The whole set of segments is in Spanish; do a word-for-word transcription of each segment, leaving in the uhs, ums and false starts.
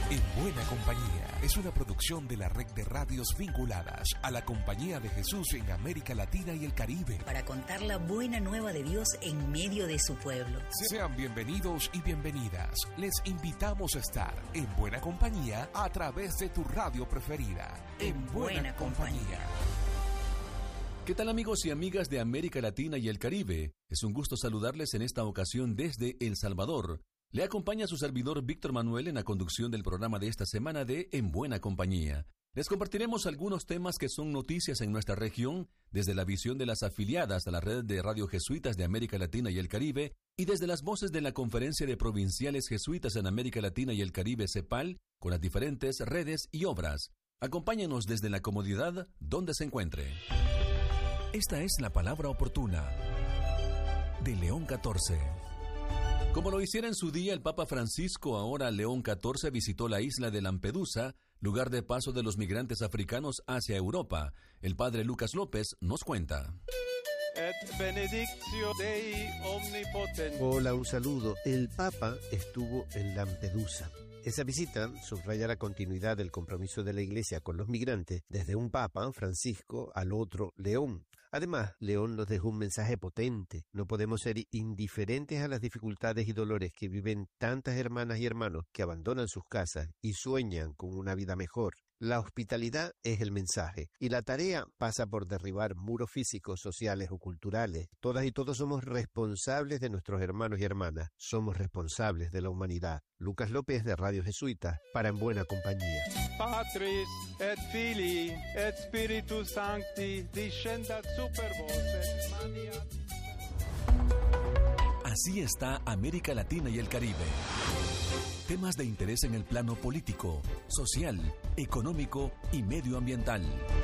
En Buena Compañía es una producción de la red de radios vinculadas a la Compañía de Jesús en América Latina y el Caribe. Para contar la buena nueva de Dios en medio de su pueblo. Sean bienvenidos y bienvenidas. Les invitamos a estar en Buena Compañía a través de tu radio preferida. En, en Buena, buena Compañía. Compañía. ¿Qué tal, amigos y amigas de América Latina y el Caribe? Es un gusto saludarles en esta ocasión desde El Salvador. Le acompaña su servidor Víctor Manuel en la conducción del programa de esta semana de En Buena Compañía. Les compartiremos algunos temas que son noticias en nuestra región, desde la visión de las afiliadas a la red de radio jesuitas de América Latina y el Caribe, y desde las voces de la Conferencia de Provinciales Jesuitas en América Latina y el Caribe, CEPAL, con las diferentes redes y obras. Acompáñenos desde la comodidad donde se encuentre. Esta es la palabra oportuna de León catorce. Como lo hiciera en su día el Papa Francisco, ahora León catorce visitó la isla de Lampedusa, lugar de paso de los migrantes africanos hacia Europa. El padre Lucas López nos cuenta. Et benedictio Dei omnipotens. Hola, un saludo. El Papa estuvo en Lampedusa. Esa visita subraya la continuidad del compromiso de la Iglesia con los migrantes, desde un Papa, Francisco, al otro, León. Además, León nos dejó un mensaje potente. No podemos ser indiferentes a las dificultades y dolores que viven tantas hermanas y hermanos que abandonan sus casas y sueñan con una vida mejor. La hospitalidad es el mensaje, y la tarea pasa por derribar muros físicos, sociales o culturales. Todas y todos somos responsables de nuestros hermanos y hermanas. Somos responsables de la humanidad. Lucas López, de Radio Jesuita, para En Buena Compañía. Patris et Filii et Spiritus Sancti descendat super vos et maniat. Así está América Latina y el Caribe. Temas de interés en el plano político, social, económico y medioambiental.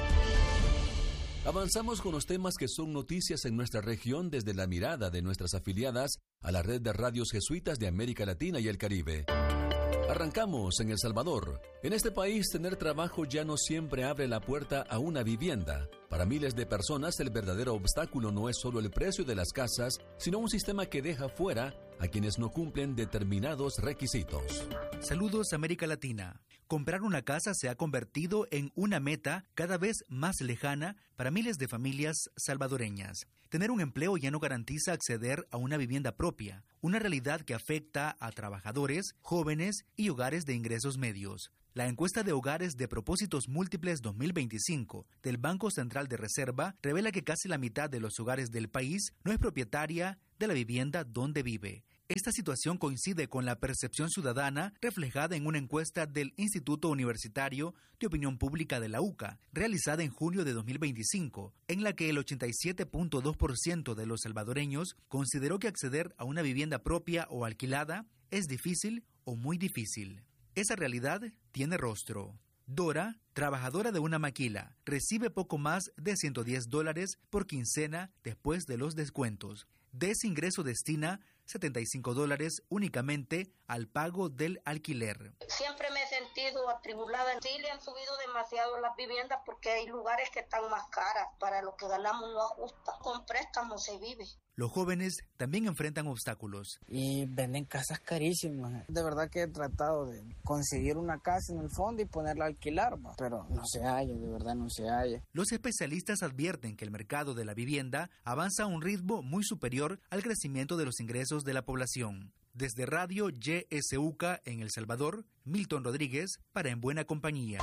Avanzamos con los temas que son noticias en nuestra región desde la mirada de nuestras afiliadas a la red de radios jesuitas de América Latina y el Caribe. Arrancamos en El Salvador. En este país, tener trabajo ya no siempre abre la puerta a una vivienda. Para miles de personas, el verdadero obstáculo no es solo el precio de las casas, sino un sistema que deja fuera a quienes no cumplen determinados requisitos. Saludos, América Latina. Comprar una casa se ha convertido en una meta cada vez más lejana para miles de familias salvadoreñas. Tener un empleo ya no garantiza acceder a una vivienda propia, una realidad que afecta a trabajadores, jóvenes y hogares de ingresos medios. La encuesta de hogares de propósitos múltiples dos mil veinticinco del Banco Central de Reserva revela que casi la mitad de los hogares del país no es propietaria de la vivienda donde vive. Esta situación coincide con la percepción ciudadana reflejada en una encuesta del Instituto Universitario de Opinión Pública de la U C A, realizada en junio de dos mil veinticinco, en la que el ochenta y siete punto dos por ciento de los salvadoreños consideró que acceder a una vivienda propia o alquilada es difícil o muy difícil. Esa realidad tiene rostro. Dora, trabajadora de una maquila, recibe poco más de ciento diez dólares por quincena después de los descuentos. De ese ingreso destina setenta y cinco dólares únicamente al pago del alquiler. Siempre me he sentido atribulada. Sí, le han subido demasiado las viviendas porque hay lugares que están más caras. Para lo que ganamos no ajusta. Con préstamos se vive. Los jóvenes también enfrentan obstáculos. Y venden casas carísimas. De verdad que he tratado de conseguir una casa en el fondo y ponerla a alquilar, pero no se halla, de verdad no se halla. Los especialistas advierten que el mercado de la vivienda avanza a un ritmo muy superior al crecimiento de los ingresos de la población. Desde Radio Y S U C A en El Salvador, Milton Rodríguez para En Buena Compañía.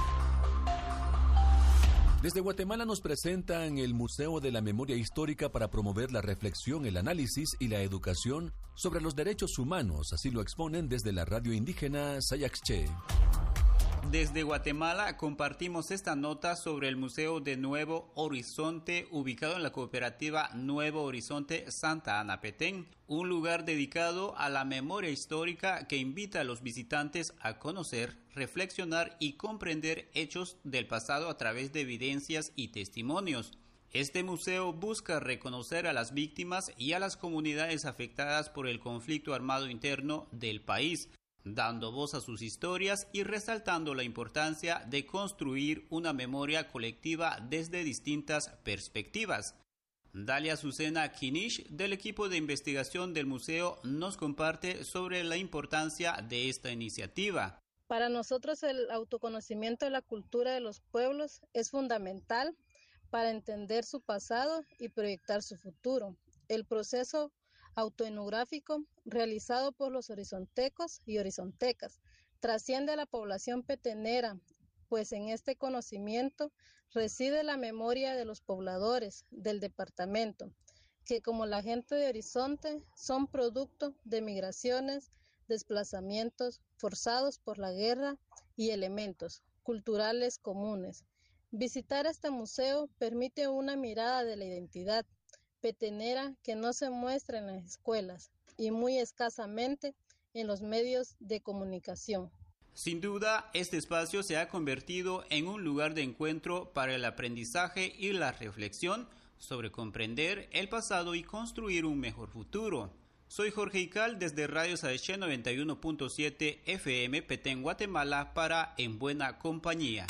Desde Guatemala nos presentan el Museo de la Memoria Histórica para promover la reflexión, el análisis y la educación sobre los derechos humanos. Así lo exponen desde la radio indígena Sayaxche. Desde Guatemala compartimos esta nota sobre el Museo de Nuevo Horizonte, ubicado en la cooperativa Nuevo Horizonte Santa Ana Petén, un lugar dedicado a la memoria histórica que invita a los visitantes a conocer, reflexionar y comprender hechos del pasado a través de evidencias y testimonios. Este museo busca reconocer a las víctimas y a las comunidades afectadas por el conflicto armado interno del país, dando voz a sus historias y resaltando la importancia de construir una memoria colectiva desde distintas perspectivas. Dalia Azucena Kinish, del equipo de investigación del museo, nos comparte sobre la importancia de esta iniciativa. Para nosotros el autoconocimiento de la cultura de los pueblos es fundamental para entender su pasado y proyectar su futuro. El proceso autoetnográfico realizado por los horizontecos y horizontecas trasciende a la población petenera, pues en este conocimiento reside la memoria de los pobladores del departamento, que como la gente de Horizonte son producto de migraciones, desplazamientos forzados por la guerra y elementos culturales comunes. Visitar este museo permite una mirada de la identidad petenera que no se muestra en las escuelas y muy escasamente en los medios de comunicación. Sin duda, este espacio se ha convertido en un lugar de encuentro para el aprendizaje y la reflexión sobre comprender el pasado y construir un mejor futuro. Soy Jorge Ical desde Radio Saeche noventa y uno punto siete F M Petén, Guatemala para En Buena Compañía.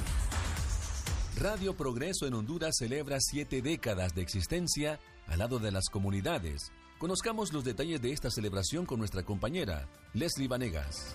Radio Progreso en Honduras celebra siete décadas de existencia al lado de las comunidades. Conozcamos los detalles de esta celebración con nuestra compañera, Leslie Vanegas.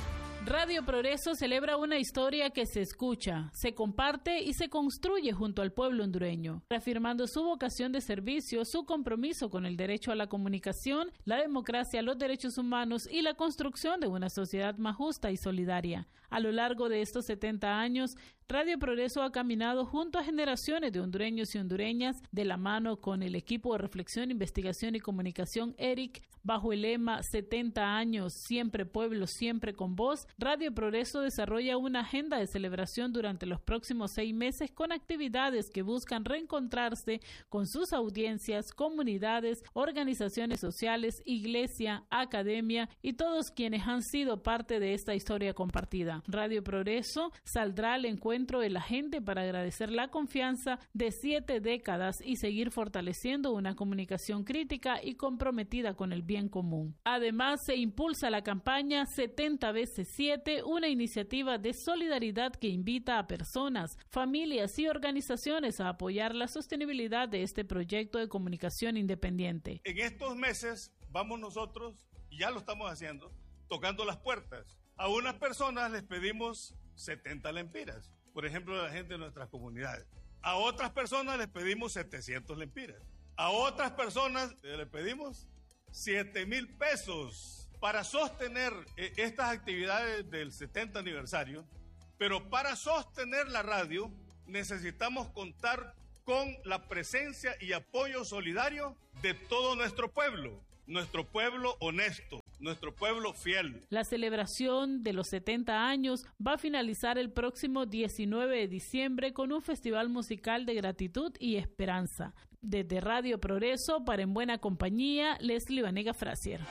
Radio Progreso celebra una historia que se escucha, se comparte y se construye junto al pueblo hondureño, reafirmando su vocación de servicio, su compromiso con el derecho a la comunicación, la democracia, los derechos humanos y la construcción de una sociedad más justa y solidaria. A lo largo de estos setenta años, Radio Progreso ha caminado junto a generaciones de hondureños y hondureñas de la mano con el equipo de reflexión, investigación y comunicación E R I C, bajo el lema setenta años, siempre pueblo, siempre con vos. Radio Progreso desarrolla una agenda de celebración durante los próximos seis meses con actividades que buscan reencontrarse con sus audiencias, comunidades, organizaciones sociales, iglesia, academia y todos quienes han sido parte de esta historia compartida. Radio Progreso saldrá al encuentro de la gente para agradecer la confianza de siete décadas y seguir fortaleciendo una comunicación crítica y comprometida con el bien común. Además, se impulsa la campaña setenta veces siete, una iniciativa de solidaridad que invita a personas, familias y organizaciones a apoyar la sostenibilidad de este proyecto de comunicación independiente. En estos meses vamos nosotros, y ya lo estamos haciendo, tocando las puertas. A unas personas les pedimos setenta lempiras, por ejemplo, a la gente de nuestras comunidades. A otras personas les pedimos setecientos lempiras. A otras personas les pedimos siete mil pesos para sostener eh, estas actividades del setenta aniversario. Pero para sostener la radio necesitamos contar con la presencia y apoyo solidario de todo nuestro pueblo, nuestro pueblo honesto, nuestro pueblo fiel. La celebración de los setenta años va a finalizar el próximo diecinueve de diciembre con un festival musical de gratitud y esperanza. Desde Radio Progreso, para En Buena Compañía, Leslie Vanegas Frasier.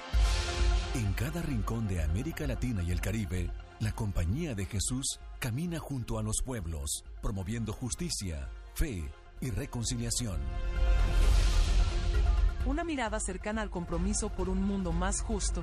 En cada rincón de América Latina y el Caribe, la Compañía de Jesús camina junto a los pueblos, promoviendo justicia, fe y reconciliación. Una mirada cercana al compromiso por un mundo más justo.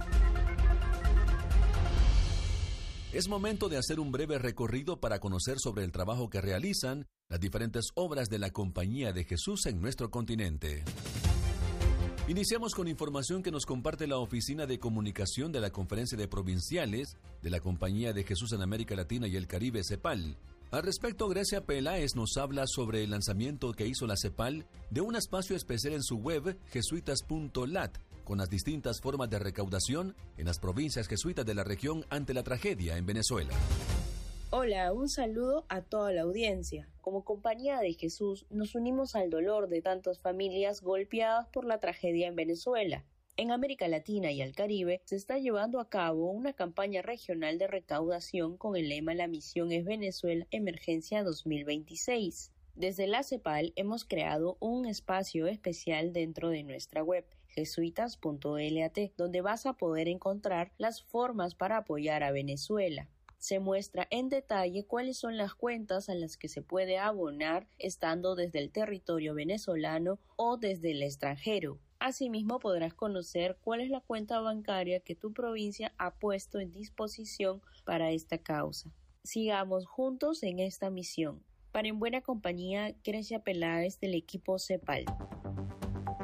Es momento de hacer un breve recorrido para conocer sobre el trabajo que realizan las diferentes obras de la Compañía de Jesús en nuestro continente. Iniciamos con información que nos comparte la Oficina de Comunicación de la Conferencia de Provinciales de la Compañía de Jesús en América Latina y el Caribe, CEPAL. Al respecto, Grecia Peláez nos habla sobre el lanzamiento que hizo la CEPAL de un espacio especial en su web jesuitas punto lat, con las distintas formas de recaudación en las provincias jesuitas de la región ante la tragedia en Venezuela. Hola, un saludo a toda la audiencia. Como Compañía de Jesús nos unimos al dolor de tantas familias golpeadas por la tragedia en Venezuela. En América Latina y el Caribe se está llevando a cabo una campaña regional de recaudación con el lema La misión es Venezuela Emergencia dos mil veintiséis. Desde la CEPAL hemos creado un espacio especial dentro de nuestra web jesuitas punto lat, donde vas a poder encontrar las formas para apoyar a Venezuela. Se muestra en detalle cuáles son las cuentas a las que se puede abonar estando desde el territorio venezolano o desde el extranjero. Asimismo, podrás conocer cuál es la cuenta bancaria que tu provincia ha puesto en disposición para esta causa. Sigamos juntos en esta misión. Para En Buena Compañía, Grecia Peláez del equipo CEPAL.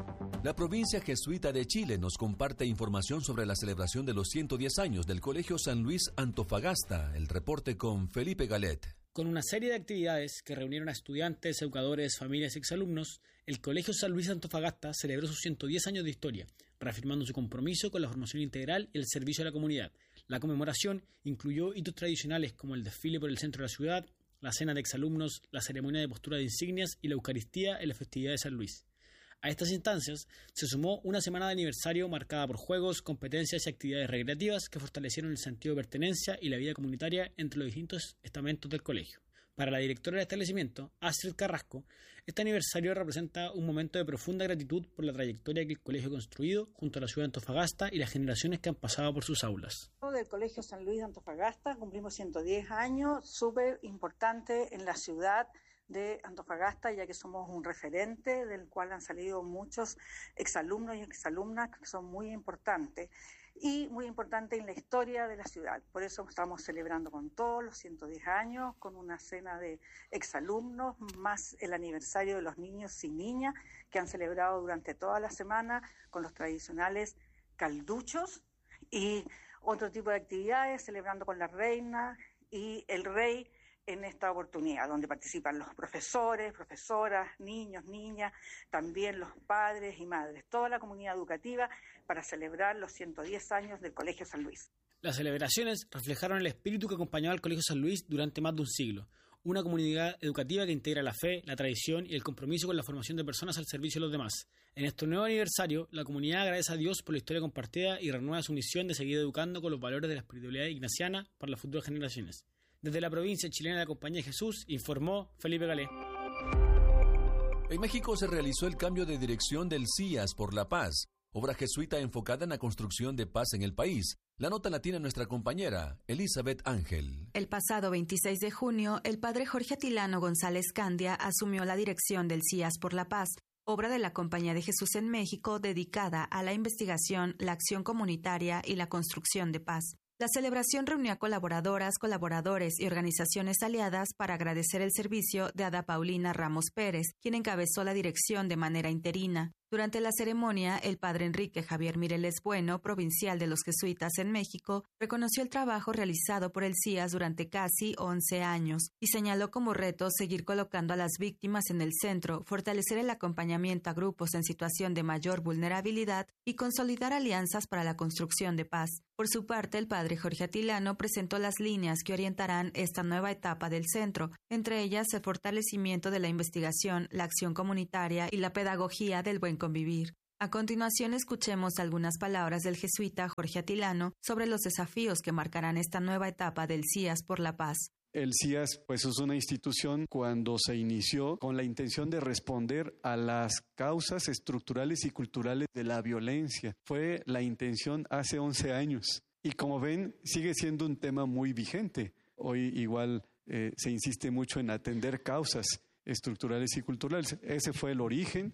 La provincia jesuita de Chile nos comparte información sobre la celebración de los ciento diez años del Colegio San Luis Antofagasta. El reporte con Felipe Galet. Con una serie de actividades que reunieron a estudiantes, educadores, familias y exalumnos, el Colegio San Luis Antofagasta celebró sus ciento diez años de historia, reafirmando su compromiso con la formación integral y el servicio a la comunidad. La conmemoración incluyó hitos tradicionales como el desfile por el centro de la ciudad, la cena de exalumnos, la ceremonia de postura de insignias y la Eucaristía en la festividad de San Luis. A estas instancias se sumó una semana de aniversario marcada por juegos, competencias y actividades recreativas que fortalecieron el sentido de pertenencia y la vida comunitaria entre los distintos estamentos del colegio. Para la directora del establecimiento, Astrid Carrasco, este aniversario representa un momento de profunda gratitud por la trayectoria que el colegio ha construido junto a la ciudad de Antofagasta y las generaciones que han pasado por sus aulas. Del Colegio San Luis de Antofagasta cumplimos ciento diez años, súper importante en la ciudad de Antofagasta, ya que somos un referente del cual han salido muchos exalumnos y exalumnas que son muy importantes y muy importantes en la historia de la ciudad. Por eso estamos celebrando con todos los ciento diez años, con una cena de exalumnos, más el aniversario de los niños y niñas que han celebrado durante toda la semana con los tradicionales calduchos y otro tipo de actividades, celebrando con la reina y el rey en esta oportunidad, donde participan los profesores, profesoras, niños, niñas, también los padres y madres, toda la comunidad educativa para celebrar los ciento diez años del Colegio San Luis. Las celebraciones reflejaron el espíritu que acompañaba al Colegio San Luis durante más de un siglo, una comunidad educativa que integra la fe, la tradición y el compromiso con la formación de personas al servicio de los demás. En este nuevo aniversario, la comunidad agradece a Dios por la historia compartida y renueva su misión de seguir educando con los valores de la espiritualidad ignaciana para las futuras generaciones. Desde la provincia chilena de la Compañía de Jesús, informó Felipe Galé. En México se realizó el cambio de dirección del C I A S por la Paz, obra jesuita enfocada en la construcción de paz en el país. La nota la tiene nuestra compañera Elizabeth Ángel. El pasado veintiséis de junio, el padre Jorge Atilano González Candia asumió la dirección del C I A S por la Paz, obra de la Compañía de Jesús en México dedicada a la investigación, la acción comunitaria y la construcción de paz. La celebración reunió a colaboradoras, colaboradores y organizaciones aliadas para agradecer el servicio de Ada Paulina Ramos Pérez, quien encabezó la dirección de manera interina. Durante la ceremonia, el padre Enrique Javier Mireles Bueno, provincial de los jesuitas en México, reconoció el trabajo realizado por el C I A S durante casi once años y señaló como reto seguir colocando a las víctimas en el centro, fortalecer el acompañamiento a grupos en situación de mayor vulnerabilidad y consolidar alianzas para la construcción de paz. Por su parte, el padre Jorge Atilano presentó las líneas que orientarán esta nueva etapa del centro, entre ellas el fortalecimiento de la investigación, la acción comunitaria y la pedagogía del buen convivir. A continuación, escuchemos algunas palabras del jesuita Jorge Atilano sobre los desafíos que marcarán esta nueva etapa del C I A S por la Paz. El C I A S pues, es una institución cuando se inició con la intención de responder a las causas estructurales y culturales de la violencia. Fue la intención hace once años y como ven sigue siendo un tema muy vigente. Hoy igual eh, se insiste mucho en atender causas estructurales y culturales. Ese fue el origen.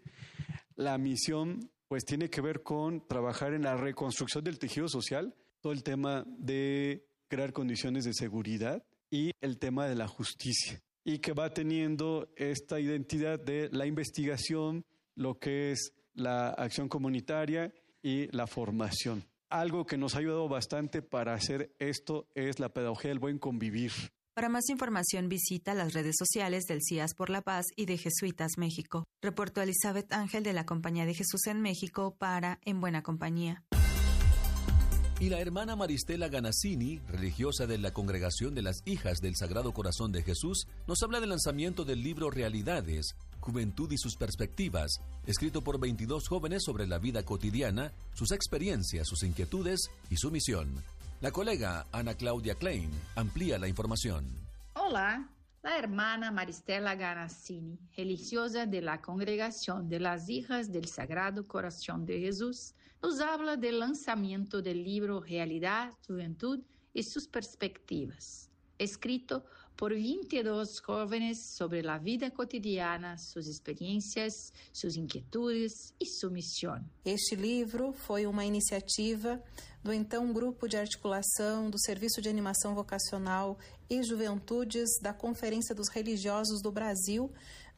La misión pues tiene que ver con trabajar en la reconstrucción del tejido social, todo el tema de crear condiciones de seguridad y el tema de la justicia, y que va teniendo esta identidad de la investigación, lo que es la acción comunitaria y la formación. Algo que nos ha ayudado bastante para hacer esto es la pedagogía del buen convivir. Para más información visita las redes sociales del C I A S por la Paz y de Jesuitas México. Reportó Elizabeth Ángel de la Compañía de Jesús en México para En Buena Compañía. Y la hermana Maristela Ganassini, religiosa de la Congregación de las Hijas del Sagrado Corazón de Jesús, nos habla del lanzamiento del libro Realidades, Juventud y sus Perspectivas, escrito por veintidós jóvenes sobre la vida cotidiana, sus experiencias, sus inquietudes y su misión. La colega Ana Claudia Klein amplía la información. Hola, la hermana Maristela Ganassini, religiosa de la Congregación de las Hijas del Sagrado Corazón de Jesús, nos habla del lanzamiento del libro Realidad, Juventud y sus Perspectivas, escrito por veintidós jóvenes sobre la vida cotidiana, suas experiências, suas inquietudes e sua missão. Este livro foi uma iniciativa do então Grupo de Articulação do Serviço de Animação Vocacional e Juventudes da Conferência dos Religiosos do Brasil,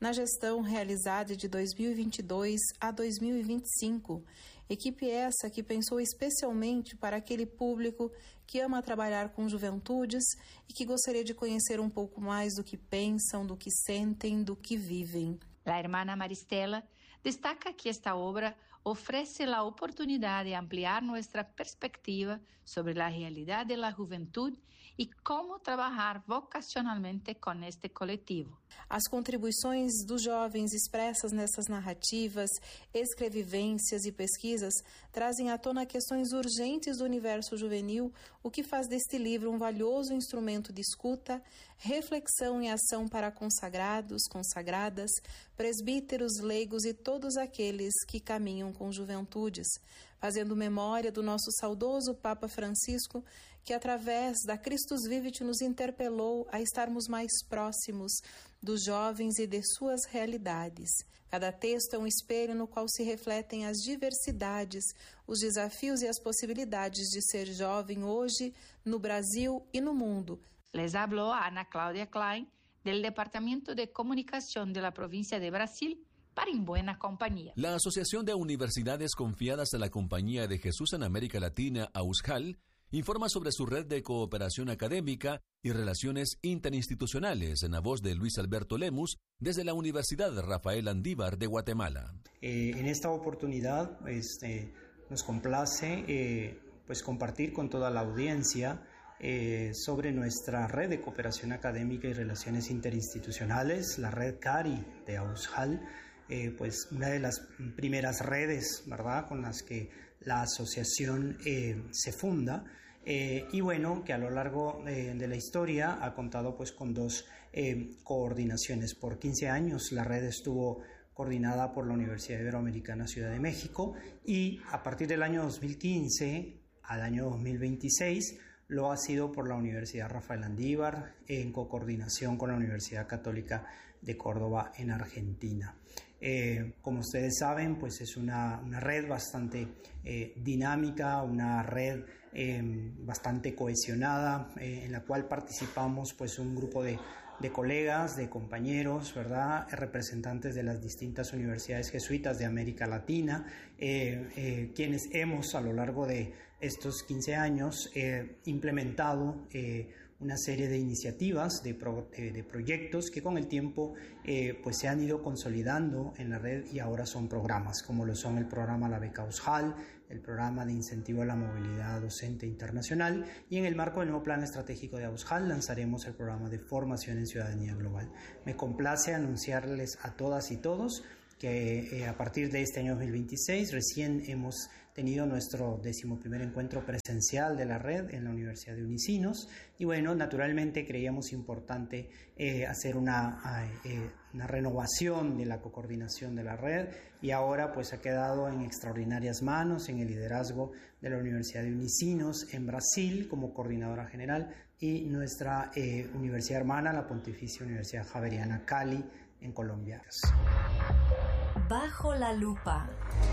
na gestão realizada de dois mil e vinte e dois a dois mil e vinte e cinco. Equipe essa que pensou especialmente para aquele público que ama trabalhar com juventudes e que gostaria de conhecer um pouco mais do que pensam, do que sentem, do que vivem. A hermana Maristela destaca que esta obra ofrece a oportunidade de ampliar nossa perspectiva sobre a realidade da juventude e como trabalhar vocacionalmente com este coletivo. As contribuições dos jovens expressas nessas narrativas, escrevivências e pesquisas trazem à tona questões urgentes do universo juvenil, o que faz deste livro um valioso instrumento de escuta, reflexão e ação para consagrados, consagradas, presbíteros, leigos e todos aqueles que caminham com juventudes, fazendo memória do nosso saudoso Papa Francisco, que através da Christus Vivit nos interpelou a estarmos mais próximos dos jovens e de suas realidades. Cada texto é um espelho no qual se refletem as diversidades, os desafios e as possibilidades de ser jovem hoje, no Brasil e no mundo. Les habló Ana Cláudia Klein, del Departamento de Comunicación de la Provincia de Brasil, para En Buena Compañía. La Asociación de Universidades Confiadas a la Compañía de Jesús en América Latina, AUSJAL, informa sobre su red de cooperación académica y relaciones interinstitucionales en la voz de Luis Alberto Lemus desde la Universidad Rafael Andívar de Guatemala. Eh, en esta oportunidad pues, eh, nos complace eh, pues, compartir con toda la audiencia eh, sobre nuestra red de cooperación académica y relaciones interinstitucionales, la red CARI de AUSJAL, eh, pues una de las primeras redes, ¿verdad?, con las que la asociación eh, se funda. Eh, y bueno, que a lo largo eh, de la historia ha contado pues con dos eh, coordinaciones. Por quince años la red estuvo coordinada por la Universidad Iberoamericana Ciudad de México y a partir del año dos mil quince al año dos mil veintiséis lo ha sido por la Universidad Rafael Andívar en cocoordinación con la Universidad Católica de Córdoba en Argentina. Eh, como ustedes saben, pues es una, una red bastante eh, dinámica, una red eh, bastante cohesionada, eh, en la cual participamos pues un grupo de, de colegas, de compañeros, ¿verdad?, representantes de las distintas universidades jesuitas de América Latina, eh, eh, quienes hemos a lo largo de estos quince años eh, implementado eh, una serie de iniciativas, de, pro, de, de proyectos que con el tiempo eh, pues se han ido consolidando en la red y ahora son programas, como lo son el programa La Beca AUSJAL, el programa de incentivo a la movilidad docente internacional, y en el marco del nuevo plan estratégico de AUSJAL lanzaremos el programa de formación en ciudadanía global. Me complace anunciarles a todas y todos que eh, a partir de este año dos mil veintiséis recién hemos tenido nuestro decimoprimer encuentro presencial de la red en la Universidad de Unicinos y bueno, naturalmente creíamos importante eh, hacer una, eh, una renovación de la coordinación de la red y ahora pues ha quedado en extraordinarias manos en el liderazgo de la Universidad de Unicinos en Brasil como coordinadora general y nuestra eh, universidad hermana, la Pontificia Universidad Javeriana Cali en Colombia. Bajo la lupa.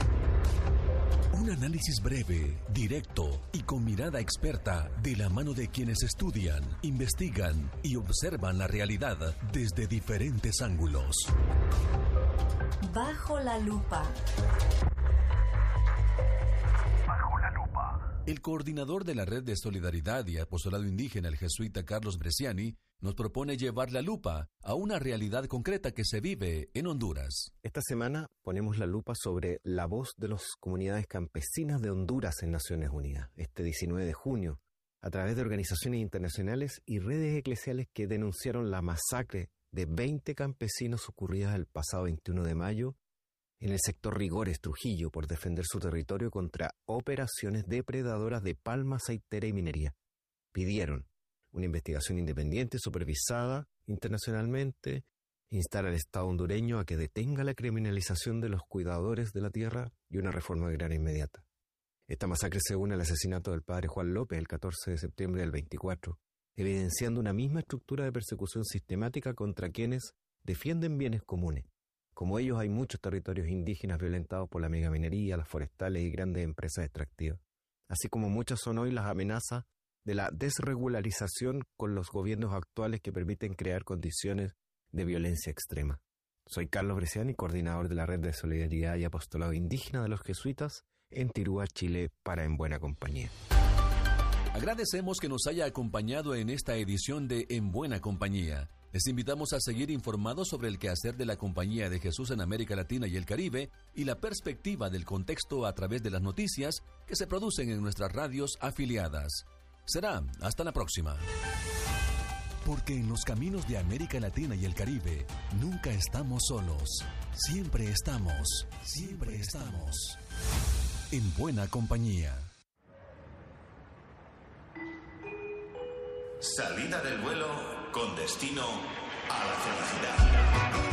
Un análisis breve, directo y con mirada experta de la mano de quienes estudian, investigan y observan la realidad desde diferentes ángulos. Bajo la lupa. Bajo la lupa. El coordinador de la Red de Solidaridad y Apostolado Indígena, el jesuita Carlos Bresciani, nos propone llevar la lupa a una realidad concreta que se vive en Honduras. Esta semana ponemos la lupa sobre la voz de las comunidades campesinas de Honduras en Naciones Unidas, este diecinueve de junio, a través de organizaciones internacionales y redes eclesiales que denunciaron la masacre de veinte campesinos ocurrida el pasado veintiuno de mayo en el sector Rigores, Trujillo, por defender su territorio contra operaciones depredadoras de palma, aceitera y minería. Pidieron una investigación independiente supervisada internacionalmente, instar al Estado hondureño a que detenga la criminalización de los cuidadores de la tierra y una reforma agraria inmediata. Esta masacre se une al asesinato del padre Juan López el catorce de septiembre del veinticuatro, evidenciando una misma estructura de persecución sistemática contra quienes defienden bienes comunes. Como ellos hay muchos territorios indígenas violentados por la megaminería, las forestales y grandes empresas extractivas, así como muchas son hoy las amenazas de la desregularización con los gobiernos actuales que permiten crear condiciones de violencia extrema. Soy Carlos Bresciani, coordinador de la Red de Solidaridad y Apostolado Indígena de los Jesuitas en Tirúa, Chile, para En Buena Compañía. Agradecemos que nos haya acompañado en esta edición de En Buena Compañía. Les invitamos a seguir informados sobre el quehacer de la Compañía de Jesús en América Latina y el Caribe y la perspectiva del contexto a través de las noticias que se producen en nuestras radios afiliadas. Será hasta la próxima. Porque en los caminos de América Latina y el Caribe nunca estamos solos. Siempre estamos, siempre estamos en buena compañía. Salida del vuelo con destino a la felicidad.